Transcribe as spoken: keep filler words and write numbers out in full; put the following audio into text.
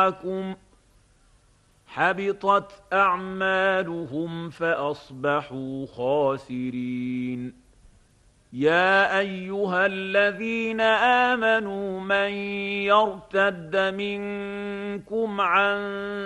معكم حبطت أعمالهم فأصبحوا خاسرين. يا أيها الذين آمنوا من يرتد منكم عن